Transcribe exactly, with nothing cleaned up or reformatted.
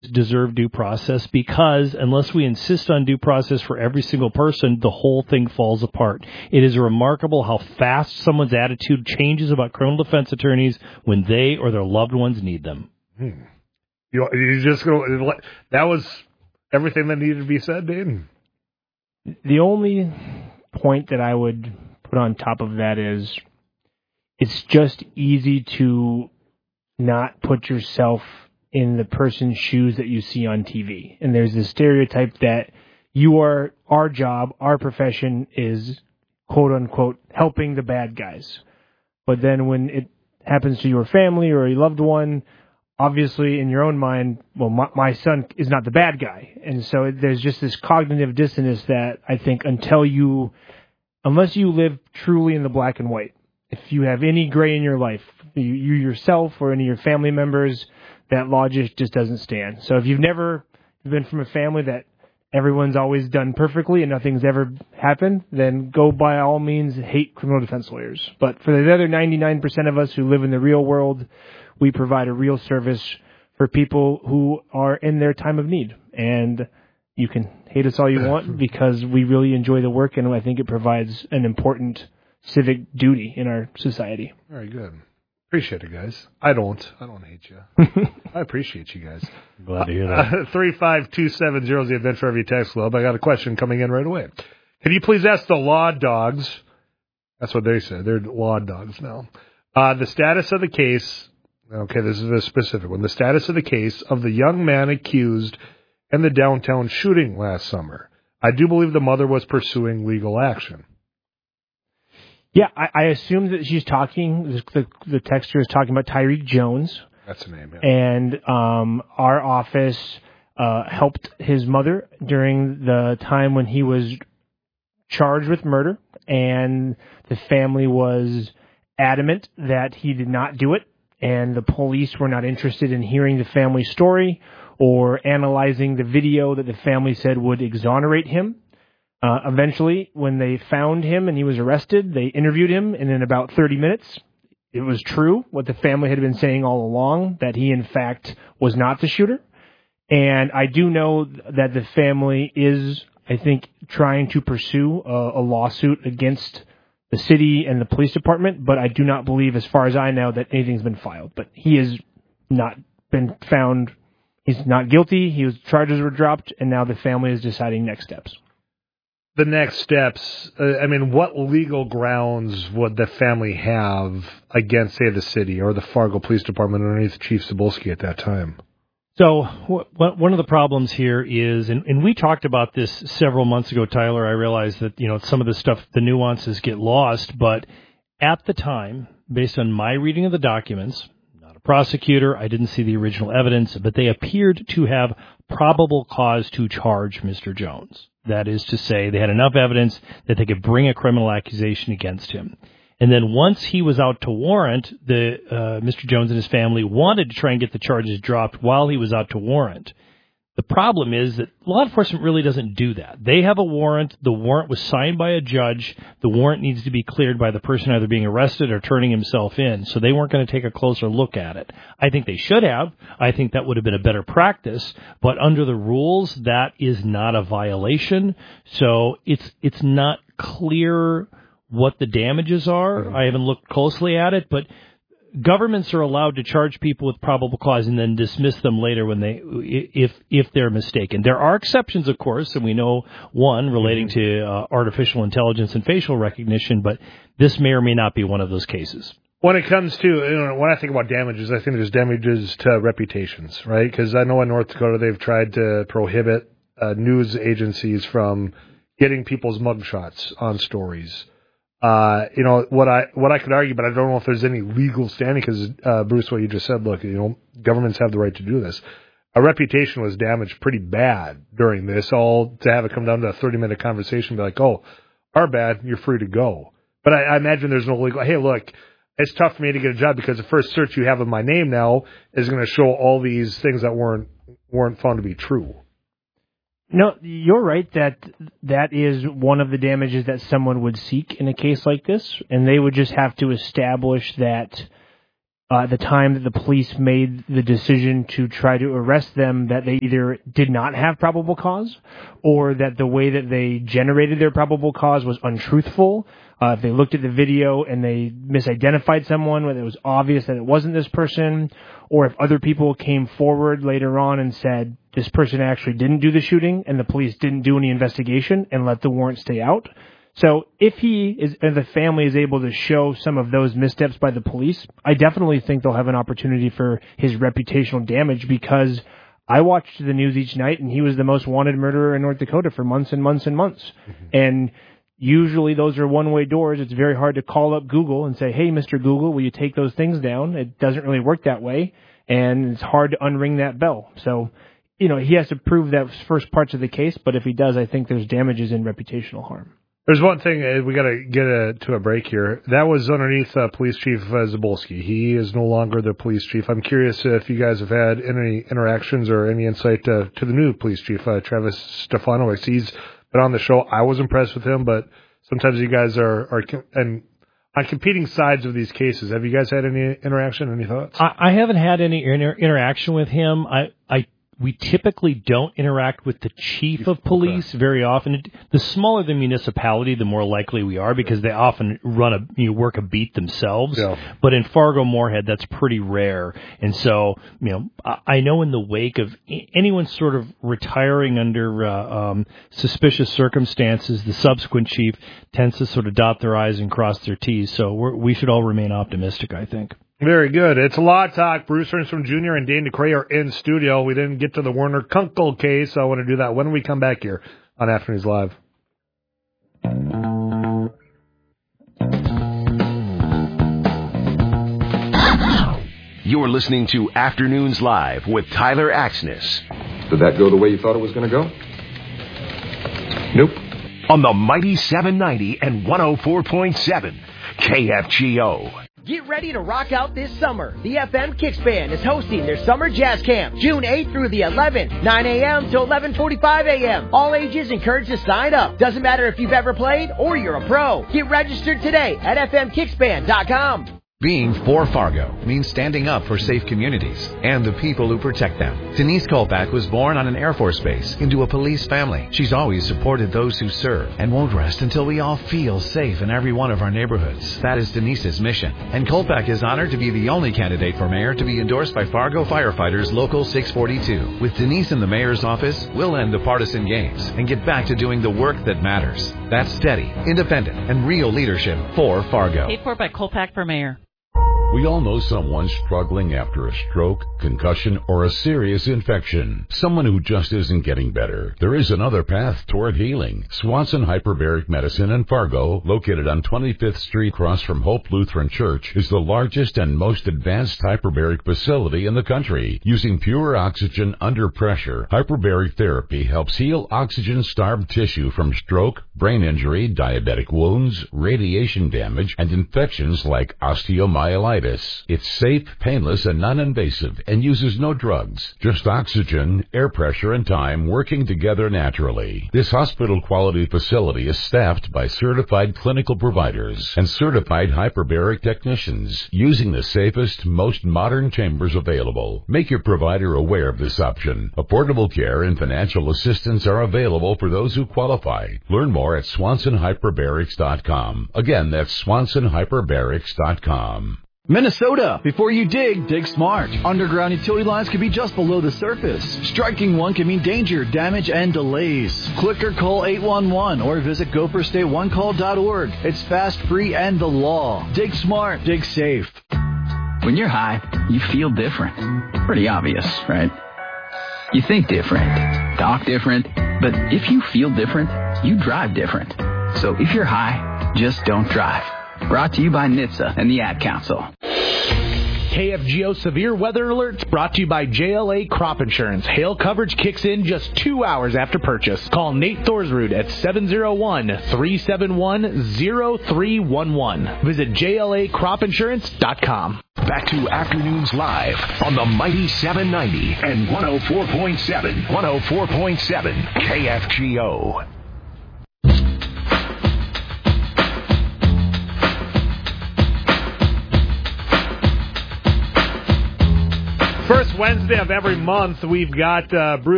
deserve due process, because unless we insist on due process for every single person, the whole thing falls apart. It is remarkable how fast someone's attitude changes about criminal defense attorneys when they or their loved ones need them. Hmm. You, you just go, that was everything that needed to be said, Dayton. The only point that I would put on top of that is it's just easy to not put yourself in the person's shoes that you see on T V. And there's this stereotype that you are, our job, our profession is, quote unquote, helping the bad guys. But then when it happens to your family or a loved one, obviously in your own mind, well, my, my son is not the bad guy. And so there's just this cognitive dissonance that I think until you, unless you live truly in the black and white, if you have any gray in your life, you, you yourself or any of your family members, that logic just doesn't stand. So if you've never been from a family that everyone's always done perfectly and nothing's ever happened, then go by all means hate criminal defense lawyers. But for the other ninety-nine percent of us who live in the real world, we provide a real service for people who are in their time of need. And you can hate us all you want because we really enjoy the work, and I think it provides an important civic duty in our society. Very good. Appreciate it, guys. I don't. I don't hate you. I appreciate you guys. Glad to hear that. Uh, three five two seven zero is the Adventure Every Text Club. I got a question coming in right away. Can you please ask the law dogs, that's what they said, they're law dogs now, uh, the status of the case, okay, this is a specific one, the status of the case of the young man accused in the downtown shooting last summer. I do believe the mother was pursuing legal action. Yeah, I, I assume that she's talking, the, the texter is talking about Tyreek Jones. That's the name, yeah. And um, our office uh, helped his mother during the time when he was charged with murder, and the family was adamant that he did not do it, and the police were not interested in hearing the family's story or analyzing the video that the family said would exonerate him. Uh, eventually, when they found him and he was arrested, they interviewed him, and in about thirty minutes, it was true what the family had been saying all along, that he, in fact, was not the shooter. And I do know that the family is, I think, trying to pursue a, a lawsuit against the city and the police department, but I do not believe, as far as I know, that anything's been filed. But he has not been found, he's not guilty, his charges were dropped, and now the family is deciding next steps. The next steps, uh, I mean, what legal grounds would the family have against, say, the city or the Fargo Police Department underneath Chief Cebulski at that time? So w- one of the problems here is, and, and we talked about this several months ago, Tyler, I realized that, you know, some of the stuff, the nuances get lost, but at the time, based on my reading of the documents, not a prosecutor, I didn't see the original evidence, but they appeared to have probable cause to charge Mister Jones. That is to say, they had enough evidence that they could bring a criminal accusation against him. And then once he was out to warrant, the uh, Mister Jones and his family wanted to try and get the charges dropped while he was out to warrant. The problem is that law enforcement really doesn't do that. They have a warrant. The warrant was signed by a judge. The warrant needs to be cleared by the person either being arrested or turning himself in. So they weren't going to take a closer look at it. I think they should have. I think that would have been a better practice. But under the rules, that is not a violation. So it's it's not clear what the damages are. Mm-hmm. I haven't looked closely at it, but governments are allowed to charge people with probable cause and then dismiss them later when they, if if they're mistaken. There are exceptions, of course, and we know one relating to uh, artificial intelligence and facial recognition, but this may or may not be one of those cases. When it comes to, you know, when I think about damages, I think there's damages to reputations, right? Because I know in North Dakota they've tried to prohibit uh, news agencies from getting people's mugshots on stories. Uh, you know, what I what I could argue, but I don't know if there's any legal standing, because, uh, Bruce, what you just said, look, you know, governments have the right to do this. Our reputation was damaged pretty bad during this, all to have it come down to a thirty-minute conversation, be like, oh, our bad, you're free to go. But I, I imagine there's no legal, hey, look, it's tough for me to get a job because the first search you have of my name now is going to show all these things that weren't weren't found to be true. No, you're right that that is one of the damages that someone would seek in a case like this, and they would just have to establish that uh, at the time that the police made the decision to try to arrest them, that they either did not have probable cause or that the way that they generated their probable cause was untruthful. Uh, if they looked at the video and they misidentified someone, whether it was obvious that it wasn't this person, or if other people came forward later on and said this person actually didn't do the shooting and the police didn't do any investigation and let the warrant stay out. So if he is, and the family is able to show some of those missteps by the police, I definitely think they'll have an opportunity for his reputational damage, because I watched the news each night and he was the most wanted murderer in North Dakota for months and months and months. Mm-hmm. And usually those are one-way doors. It's very hard to call up Google and say, hey, Mister Google, will you take those things down? It doesn't really work that way, and it's hard to unring that bell. So, you know, he has to prove that first parts of the case, but if he does, I think there's damages in reputational harm. There's one thing, uh, we got to get a, to a break here. That was underneath uh, Police Chief uh, Zabolski. He is no longer the police chief. I'm curious if you guys have had any interactions or any insight uh, to the new police chief, uh, Travis Stefanowicz. He's been on the show. I was impressed with him, but sometimes you guys are, are and on competing sides of these cases. Have you guys had any interaction, any thoughts? I, I haven't had any inter- interaction with him. I, I We typically don't interact with the chief of police okay. very often. The smaller the municipality, the more likely we are, because they often run a you know, work a beat themselves. Yeah. But in Fargo-Moorhead, that's pretty rare. And so, you know, I know in the wake of anyone sort of retiring under uh, um, suspicious circumstances, the subsequent chief tends to sort of dot their I's and cross their T's. So we're, we should all remain optimistic, I think. Very good. It's a lot of talk. Bruce Ernstrom Junior and Dane DeCray are in studio. We didn't get to the Werner Kunkel case, so I want to do that when we come back here on Afternoons Live. You're listening to Afternoons Live with Tyler Axness. Did that go the way you thought it was going to go? Nope. On the mighty seven ninety and one oh four point seven K F G O. Get ready to rock out this summer. The F M Kicks Band is hosting their summer jazz camp, June eighth through the eleventh, nine a.m. to eleven forty-five a.m. All ages encouraged to sign up. Doesn't matter if you've ever played or you're a pro. Get registered today at f m kicks band dot com. Being for Fargo means standing up for safe communities and the people who protect them. Denise Kolpak was born on an Air Force base into a police family. She's always supported those who serve and won't rest until we all feel safe in every one of our neighborhoods. That is Denise's mission. And Kolpak is honored to be the only candidate for mayor to be endorsed by Fargo Firefighters Local six forty-two. With Denise in the mayor's office, we'll end the partisan games and get back to doing the work that matters. That's steady, independent, and real leadership for Fargo. Paid for by Kolpak for mayor. We all know someone struggling after a stroke, concussion, or a serious infection. Someone who just isn't getting better. There is another path toward healing. Swanson Hyperbaric Medicine in Fargo, located on twenty-fifth Street across from Hope Lutheran Church, is the largest and most advanced hyperbaric facility in the country. Using pure oxygen under pressure, hyperbaric therapy helps heal oxygen-starved tissue from stroke, brain injury, diabetic wounds, radiation damage, and infections like osteomyelitis. It's safe, painless, and non-invasive, and uses no drugs, just oxygen, air pressure, and time working together naturally. This hospital-quality facility is staffed by certified clinical providers and certified hyperbaric technicians, using the safest, most modern chambers available. Make your provider aware of this option. Affordable care and financial assistance are available for those who qualify. Learn more at swanson hyperbarics dot com. Again, that's swanson hyperbarics dot com. Minnesota, before you dig, dig smart. Underground utility lines can be just below the surface. Striking one can mean danger, damage, and delays. Click or call eight one one or visit gopher state one call dot org. It's fast, free, and the law. Dig smart, dig safe. When you're high, you feel different. Pretty obvious, right? You think different, talk different, but if you feel different, you drive different. So if you're high, just don't drive. Brought to you by N H T S A and the Ad Council. K F G O Severe Weather Alerts brought to you by J L A Crop Insurance. Hail coverage kicks in just two hours after purchase. Call Nate Thorsrud at seven oh one, three seven one, oh three one one. Visit J L A crop insurance dot com. Back to Afternoons Live on the mighty seven ninety and one oh four point seven, one oh four point seven K F G O. Wednesday of every month, we've got uh, Bruce